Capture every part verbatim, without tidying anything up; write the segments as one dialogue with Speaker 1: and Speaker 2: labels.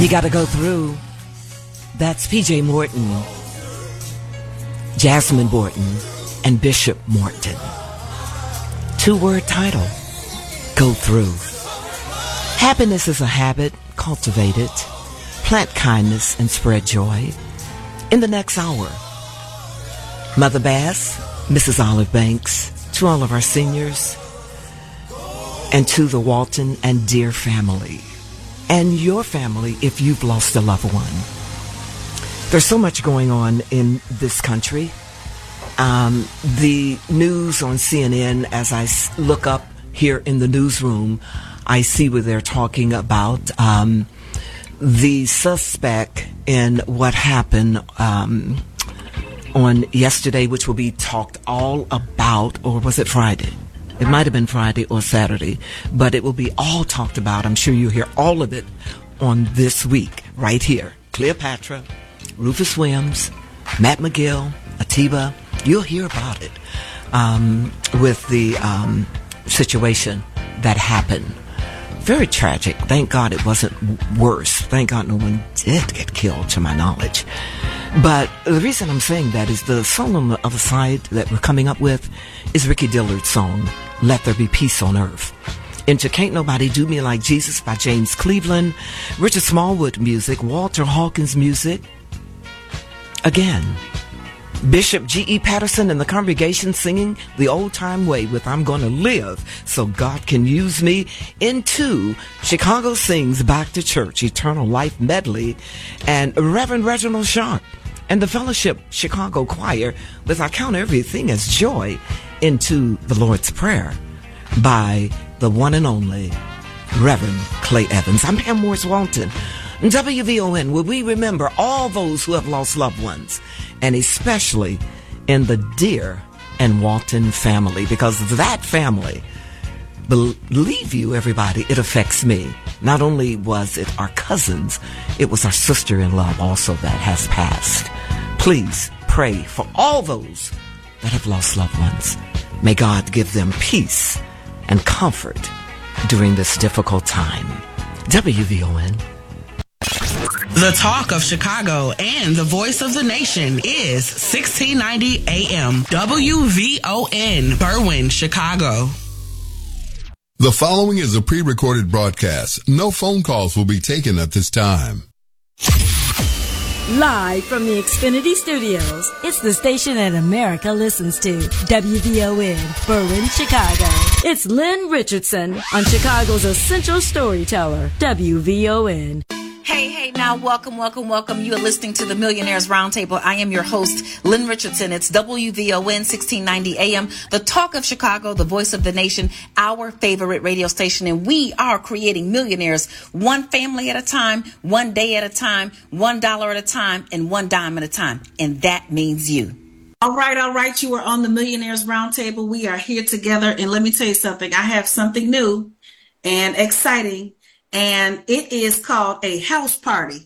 Speaker 1: You Gotta Go Through. That's P J Morton, Jasmine Morton, and Bishop Morton. Two-word title, Go Through. Happiness is a habit, cultivate it. Plant kindness and spread joy. In the next hour, Mother Bass, Missus Olive Banks, to all of our seniors, and to the Walton and Dear family, and your family if you've lost a loved one. There's so much going on in this country. Um, the news on C N N, as I look up here in the newsroom, I see where they're talking about um, the suspect in what happened um, on yesterday, which will be talked all about, or was it Friday? It might have been Friday or Saturday, but it will be all talked about. I'm sure you'll hear all of it on This Week, right here. Cleopatra, Rufus Williams, Matt McGill, Atiba, you'll hear about it um, with the um, situation that happened. Very tragic. Thank God it wasn't worse. Thank God no one did get killed, to my knowledge. But the reason I'm saying that is the song on the other side that we're coming up with is Ricky Dillard's song, Let There Be Peace on Earth. Into Can't Nobody Do Me Like Jesus by James Cleveland, Richard Smallwood music, Walter Hawkins music. Again, Bishop G E. Patterson and the congregation singing the old-time way with I'm Gonna Live So God Can Use Me, into Chicago Sings Back to Church, Eternal Life Medley, and Reverend Reginald Sharp and the Fellowship Chicago Choir with I Count Everything as Joy, into the Lord's Prayer by the one and only Reverend Clay Evans. I'm Pam Morris Walton. W V O N, where we remember all those who have lost loved ones, and especially in the Dear and Walton family, because that family, believe you, everybody, it affects me. Not only was it our cousins, it was our sister-in-law also that has passed. Please pray for all those that have lost loved ones. May God give them peace and comfort during this difficult time. W V O N.
Speaker 2: The talk of Chicago and the voice of the nation is sixteen ninety A M W V O N, Berwyn, Chicago.
Speaker 3: The following is a pre-recorded broadcast. No phone calls will be taken at this time.
Speaker 4: Live from the Xfinity Studios, it's the station that America listens to. W V O N, Berwyn, Chicago. It's Lynn Richardson on Chicago's essential storyteller, W V O N.
Speaker 5: Hey, hey, now welcome, welcome, welcome. You are listening to the Millionaires Roundtable. I am your host, Lynn Richardson. It's W V O N sixteen ninety A M, the talk of Chicago, the voice of the nation, our favorite radio station. And we are creating millionaires one family at a time, one day at a time, one dollar at a time, and one dime at a time. And that means you. All right, all right. You are on the Millionaires Roundtable. We are here together. And let me tell you something. I have something new and exciting. And it is called a house party.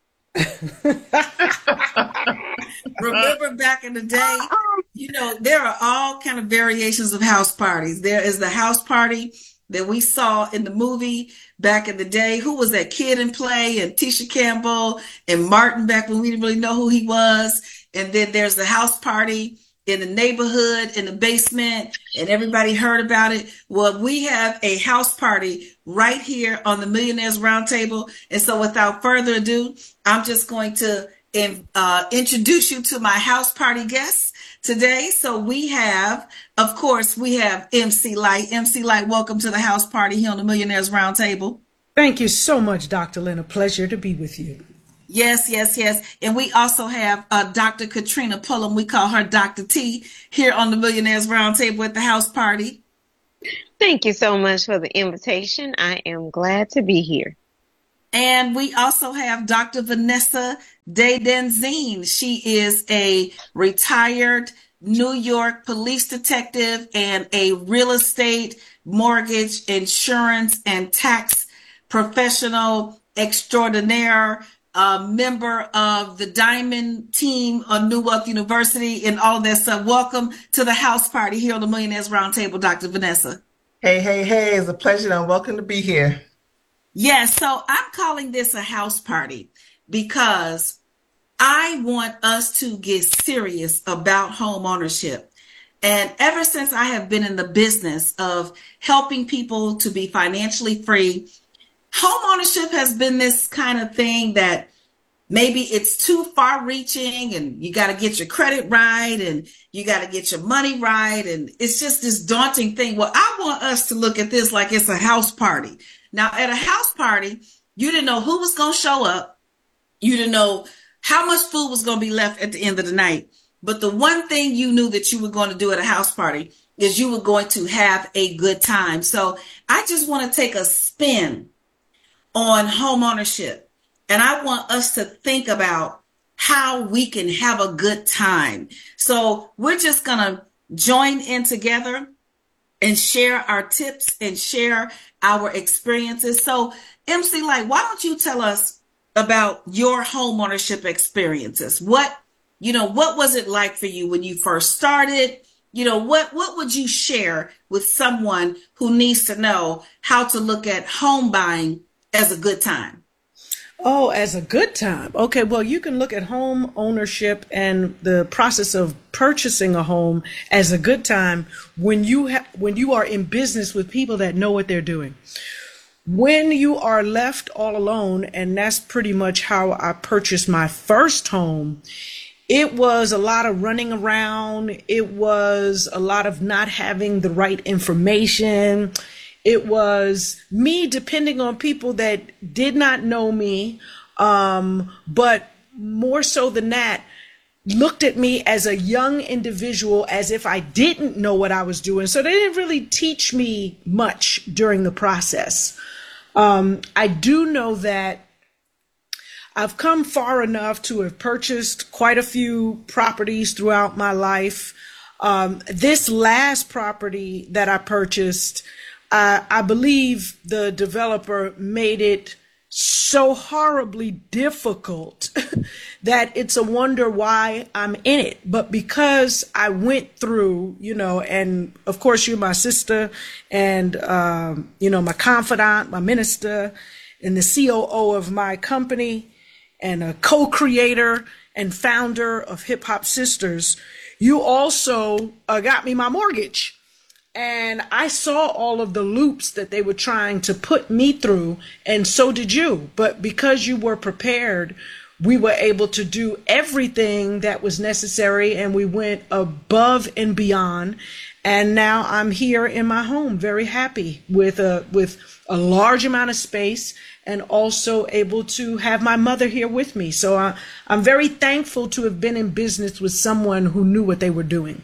Speaker 5: Remember back in the day, you know, there are all kind of variations of house parties. There is the house party that we saw in the movie back in the day. Who was that Kid and Play, and Tisha Campbell and Martin back when we didn't really know who he was. And then there's the house party in the neighborhood, in the basement, and everybody heard about it. Well, we have a house party right here on the Millionaires Roundtable. And so without further ado, I'm just going to uh, introduce you to my house party guests today. So we have, of course, we have M C Light. M C Light, welcome to the house party here on the Millionaires Roundtable.
Speaker 6: Thank you so much, Doctor Lynn. A pleasure to be with you.
Speaker 5: Yes, yes, yes. And we also have uh, Doctor Katrina Pullum. We call her Doctor T, here on the Millionaires Roundtable at the house party.
Speaker 7: Thank you so much for the invitation. I am glad to be here.
Speaker 5: And we also have Doctor Vanessa Day-Denzine. She is a retired New York police detective and a real estate, mortgage, insurance, and tax professional extraordinaire. A member of the Diamond team on New Wealth University and all of that stuff. Welcome to the house party here on the Millionaires Roundtable, Doctor Vanessa.
Speaker 8: Hey, hey, hey, it's a pleasure and welcome to be here.
Speaker 5: Yes, so I'm calling this a house party because I want us to get serious about home ownership. And ever since I have been in the business of helping people to be financially free, home ownership has been this kind of thing that maybe it's too far reaching and you got to get your credit right and you got to get your money right. And it's just this daunting thing. Well, I want us to look at this like it's a house party. Now, at a house party, you didn't know who was going to show up. You didn't know how much food was going to be left at the end of the night. But the one thing you knew that you were going to do at a house party is you were going to have a good time. So I just want to take a spin on home ownership. And I want us to think about how we can have a good time. So we're just going to join in together and share our tips and share our experiences. So M C Light, why don't you tell us about your home ownership experiences? What, you know, what was it like for you when you first started? You know, what, what would you share with someone who needs to know how to look at home buying as a good time?
Speaker 6: Oh, as a good time. Okay, well, you can look at home ownership and the process of purchasing a home as a good time when you ha- when you are in business with people that know what they're doing. When you are left all alone, and that's pretty much how I purchased my first home, it was a lot of running around. It was a lot of not having the right information. It was me depending on people that did not know me, um, but more so than that, looked at me as a young individual as if I didn't know what I was doing. So they didn't really teach me much during the process. Um, I do know that I've come far enough to have purchased quite a few properties throughout my life. Um, this last property that I purchased, Uh, I believe the developer made it so horribly difficult that it's a wonder why I'm in it. But because I went through, you know, and of course you're my sister and, um, you know, my confidant, my minister, and the C O O of my company and a co-creator and founder of Hip Hop Sisters, you also uh, got me my mortgage. And I saw all of the loops that they were trying to put me through, and so did you. But because you were prepared, we were able to do everything that was necessary, and we went above and beyond. And now I'm here in my home, very happy with a with a large amount of space, and also able to have my mother here with me. So I, I'm very thankful to have been in business with someone who knew what they were doing.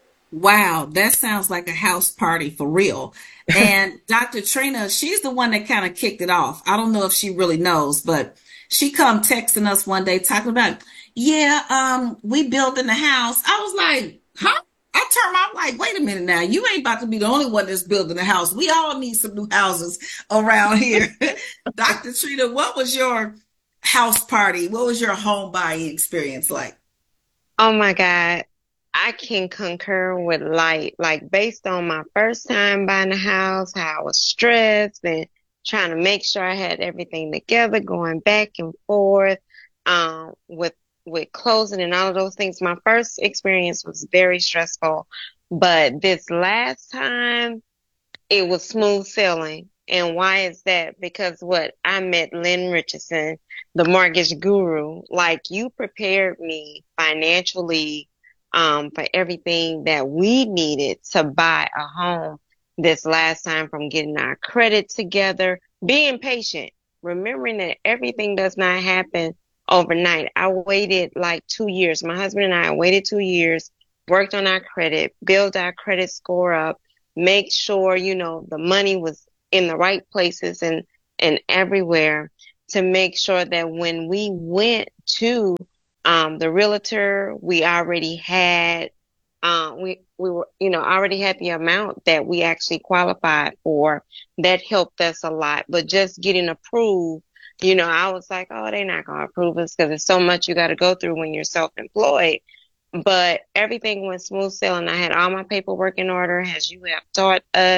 Speaker 5: Wow, that sounds like a house party for real. And Doctor Trina, she's the one that kind of kicked it off. I don't know if she really knows, but she come texting us one day talking about, yeah, um, we building the house. I was like, huh? I turned my like, wait a minute now. You ain't about to be the only one that's building a house. We all need some new houses around here. Doctor Trina, what was your house party? What was your home buying experience like?
Speaker 7: Oh my God. I can concur with Light, like based on my first time buying a house, how I was stressed and trying to make sure I had everything together, going back and forth, um, with, with closing and all of those things. My first experience was very stressful, but this last time it was smooth sailing. And why is that? Because what I met Lynn Richardson, the mortgage guru, like you prepared me financially Um, for everything that we needed to buy a home this last time, from getting our credit together, being patient, remembering that everything does not happen overnight. I waited like two years. My husband and I waited two years, worked on our credit, built our credit score up, make sure, you know, the money was in the right places and, and everywhere, to make sure that when we went to Um, the realtor, we already had, uh, we, we were, you know, already had the amount that we actually qualified for. That helped us a lot. But just getting approved, you know, I was like, oh, they're not going to approve us because there's so much you got to go through when you're self-employed. But everything went smooth sailing. I had all my paperwork in order, as you have taught us.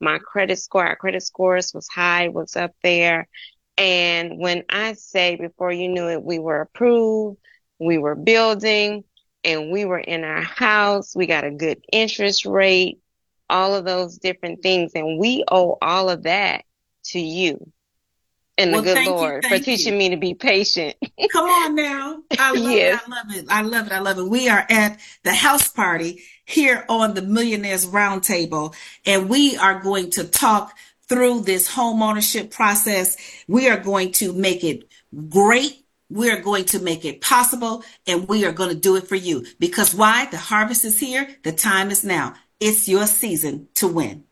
Speaker 7: my credit score, our credit scores was high, was up there. And when I say before you knew it, we were approved, we were building, and we were in our house, we got a good interest rate, all of those different things. And we owe all of that to you and
Speaker 5: well,
Speaker 7: the good
Speaker 5: thank
Speaker 7: Lord
Speaker 5: you,
Speaker 7: for teaching
Speaker 5: you.
Speaker 7: me to be patient.
Speaker 5: Come on now. I love
Speaker 7: yes.
Speaker 5: it. I love it. I love it. I love it. We are at the house party here on the Millionaires Roundtable, and we are going to talk through this home ownership process. We are going to make it great. We are going to make it possible, and we are going to do it for you. Because why? The harvest is here. The time is now. It's your season to win.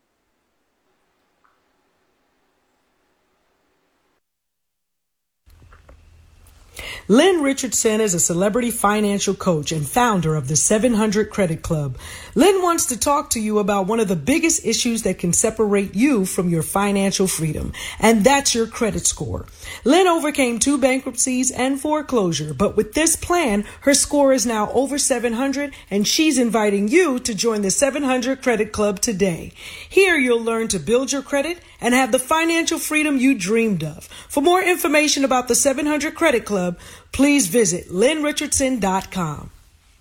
Speaker 6: Lynn Richardson is a celebrity financial coach and founder of the seven hundred Credit Club. Lynn wants to talk to you about one of the biggest issues that can separate you from your financial freedom, and that's your credit score. Lynn overcame two bankruptcies and foreclosure, but with this plan, her score is now over seven hundred, and she's inviting you to join the seven hundred Credit Club today. Here you'll learn to build your credit and have the financial freedom you dreamed of. For more information about the seven hundred Credit Club, please visit lynn richardson dot com.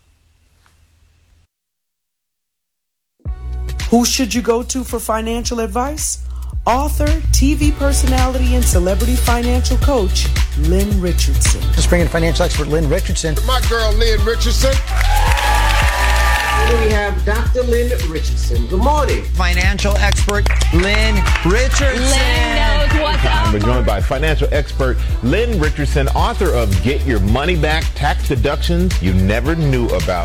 Speaker 6: Who should you go to for financial advice? Author, T V personality, and celebrity financial coach, Lynn Richardson.
Speaker 8: Let's bring in financial expert Lynn Richardson.
Speaker 9: My girl, Lynn Richardson.
Speaker 10: Here we have Doctor Lynn Richardson. Good morning.
Speaker 8: Financial expert Lynn Richardson.
Speaker 11: Lynn knows what's up.
Speaker 12: We're joined by financial expert Lynn Richardson, author of Get Your Money Back, Tax Deductions You Never Knew About.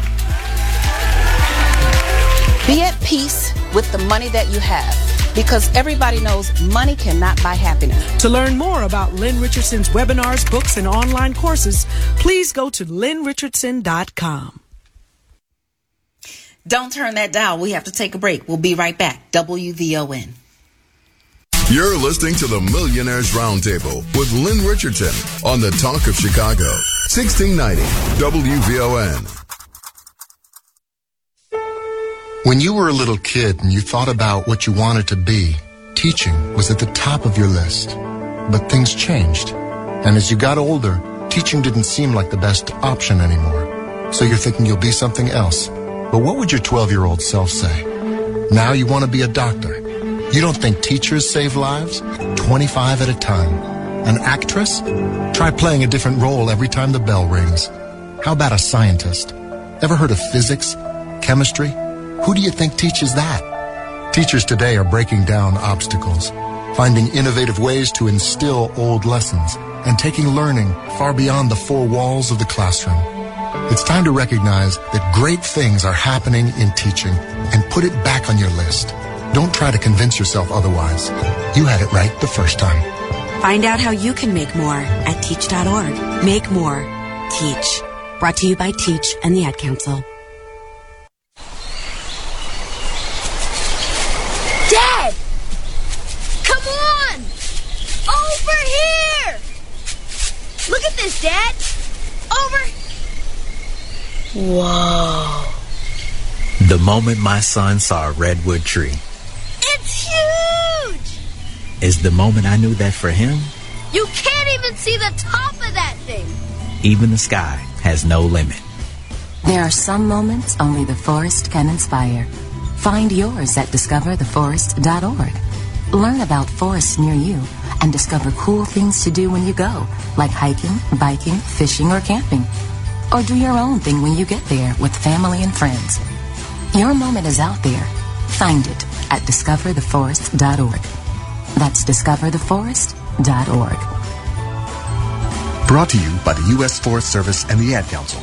Speaker 13: Be at peace with the money that you have, because everybody knows money cannot buy happiness.
Speaker 6: To learn more about Lynn Richardson's webinars, books, and online courses, please go to lynn richardson dot com.
Speaker 14: Don't turn that dial. We have to take a break. We'll be right back. W V O N.
Speaker 3: You're listening to the Millionaires Roundtable with Lynn Richardson on the Talk of Chicago, sixteen ninety W V O N.
Speaker 15: When you were a little kid and you thought about what you wanted to be, teaching was at the top of your list. But things changed. And as you got older, teaching didn't seem like the best option anymore. So you're thinking you'll be something else. But what would your twelve-year-old self say? Now you want to be a doctor. You don't think teachers save lives? twenty-five at a time. An actress? Try playing a different role every time the bell rings. How about a scientist? Ever heard of physics? Chemistry? Who do you think teaches that? Teachers today are breaking down obstacles, finding innovative ways to instill old lessons, and taking learning far beyond the four walls of the classroom. It's time to recognize that great things are happening in teaching and put it back on your list. Don't try to convince yourself otherwise. You had it right the first time.
Speaker 16: Find out how you can make more at teach dot org. Make more. Teach. Brought to you by Teach and the Ad Council.
Speaker 17: Dad! Come on! Over here! Look at this, Dad! Over here!
Speaker 18: Whoa. The moment my son saw a redwood tree.
Speaker 17: It's huge!
Speaker 18: Is the moment I knew that for him,
Speaker 17: you can't even see the top of that thing.
Speaker 18: Even the sky has no limit.
Speaker 19: There are some moments only the forest can inspire. Find yours at discover the forest dot org. Learn about forests near you and discover cool things to do when you go, like hiking, biking, fishing, or camping. Or do your own thing when you get there with family and friends. Your moment is out there. Find it at discover the forest dot org. That's discover the forest dot org.
Speaker 20: Brought to you by the U S Forest Service and the Ad Council.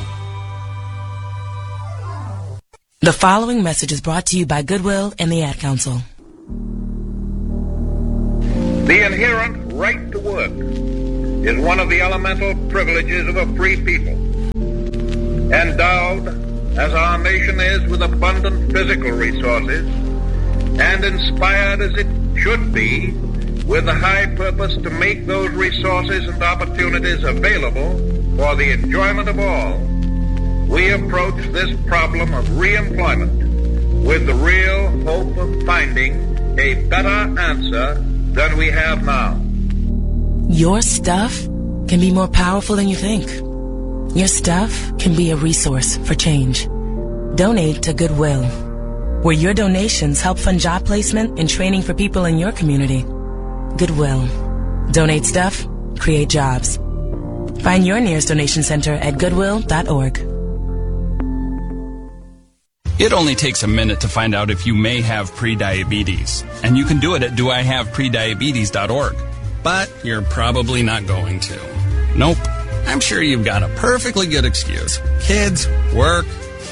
Speaker 21: The following message is brought to you by Goodwill and the Ad Council.
Speaker 22: The inherent right to work is one of the elemental privileges of a free people. Endowed, as our nation is, with abundant physical resources, and inspired as it should be with the high purpose to make those resources and opportunities available for the enjoyment of all, we approach this problem of reemployment with the real hope of finding a better answer than we have now.
Speaker 21: Your stuff can be more powerful than you think. Your stuff can be a resource for change. Donate to Goodwill, where your donations help fund job placement and training for people in your community. Goodwill. Donate stuff, create jobs. Find your nearest donation center at goodwill dot org.
Speaker 1: It only takes a minute to find out if you may have prediabetes, and you can do it at do I have prediabetes dot org. But you're probably not going to. Nope. I'm sure you've got a perfectly good excuse. Kids, work.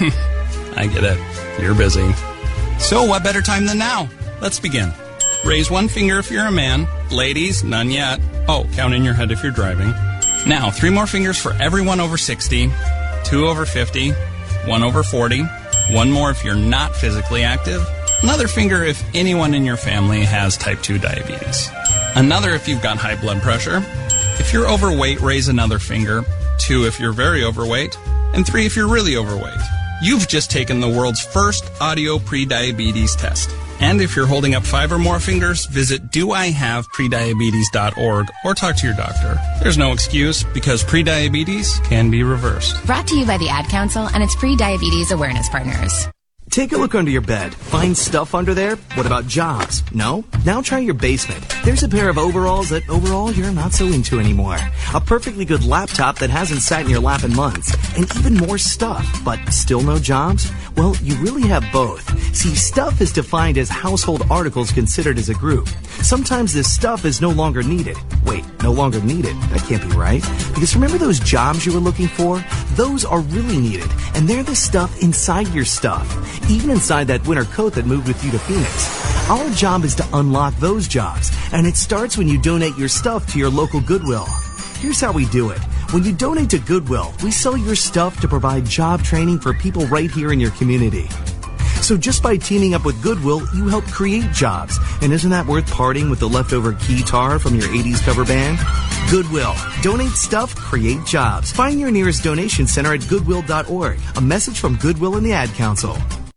Speaker 1: I get it. You're busy. So what better time than now? Let's begin. Raise one finger if you're a man. Ladies, none yet. Oh, count in your head if you're driving. Now, three more fingers for everyone over sixty, two over fifty, one over forty, one more if you're not physically active, another finger if anyone in your family has type two diabetes, another if you've got high blood pressure. If you're overweight, raise another finger, two if you're very overweight, and three if you're really overweight. You've just taken the world's first audio prediabetes test. And if you're holding up five or more fingers, visit do I have prediabetes dot org or talk to your doctor. There's no excuse because prediabetes can be reversed.
Speaker 9: Brought to you by the Ad Council and its pre-diabetes awareness partners.
Speaker 23: Take a look under your bed. Find stuff under there? What about jobs? No? Now try your basement. There's a pair of overalls that overall you're not so into anymore. A perfectly good laptop that hasn't sat in your lap in months. And even more stuff, but still no jobs? Well, you really have both. See, stuff is defined as household articles considered as a group. Sometimes this stuff is no longer needed. Wait, no longer needed? That can't be right. Because remember those jobs you were looking for? Those are really needed. And they're the stuff inside your stuff. Even inside that winter coat that moved with you to Phoenix. Our job is to unlock those jobs, and it starts when you donate your stuff to your local Goodwill. Here's how we do it. When you donate to Goodwill, we sell your stuff to provide job training for people right here in your community. So just by teaming up with Goodwill, you help create jobs. And isn't that worth parting with the leftover keytar from your eighties cover band? Goodwill. Donate stuff, create jobs. Find your nearest donation center at goodwill dot org. A message from Goodwill and the Ad Council.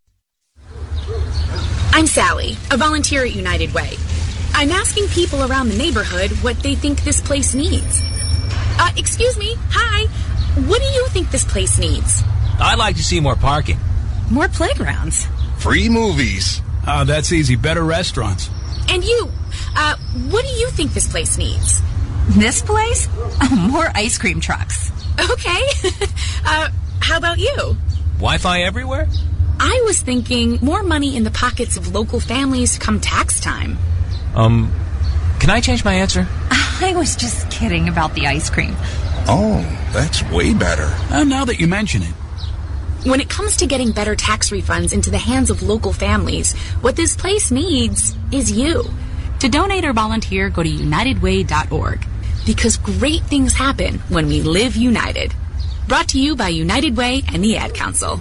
Speaker 24: I'm Sally, a volunteer at United Way. I'm asking people around the neighborhood what they think this place needs. Uh, excuse me, hi. What do you think this place needs?
Speaker 25: I'd like to see more parking.
Speaker 24: More playgrounds.
Speaker 26: Free movies.
Speaker 25: Oh, that's easy. Better restaurants.
Speaker 24: And you, uh, what do you think this place needs?
Speaker 27: This place? Oh, more ice cream trucks.
Speaker 24: Okay. uh, how about you?
Speaker 25: Wi-Fi everywhere?
Speaker 24: I was thinking more money in the pockets of local families come tax time.
Speaker 25: Um, can I change my answer?
Speaker 27: I was just kidding about the ice cream.
Speaker 26: Oh, that's way better.
Speaker 25: Uh, now that you mention it.
Speaker 24: When it comes to getting better tax refunds into the hands of local families, what this place needs is you. To donate or volunteer, go to united way dot org. Because great things happen when we live united. Brought to you by United Way and the Ad Council.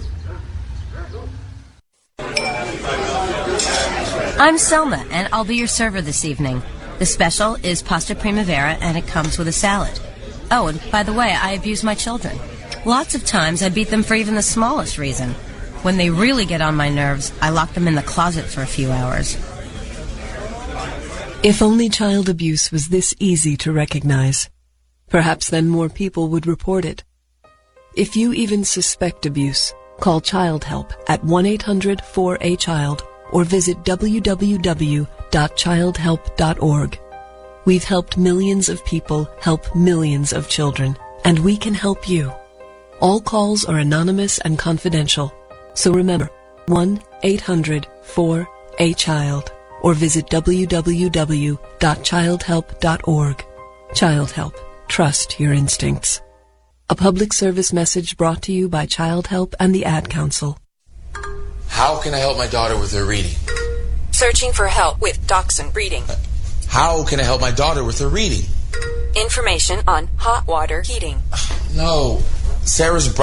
Speaker 28: I'm Selma, and I'll be your server this evening. The special is pasta primavera, and it comes with a salad. Oh, and by the way, I abuse my children. Lots of times I beat them for even the smallest reason. When they really get on my nerves, I lock them in the closet for a few hours.
Speaker 29: If only child abuse was this easy to recognize, perhaps then more people would report it. If you even suspect abuse, call Child Help at one eight hundred four A child or visit w w w dot child help dot org. We've helped millions of people help millions of children, and we can help you. All calls are anonymous and confidential, so remember, one eight hundred four A child or visit w w w dot child help dot org. Child Help. Trust your instincts. A public service message brought to you by Child Help and the Ad Council.
Speaker 30: How can I help my daughter with her reading?
Speaker 31: Searching for help with Dachshund breeding.
Speaker 30: How can I help my daughter with her reading?
Speaker 31: Information on hot water heating.
Speaker 30: No. Sarah's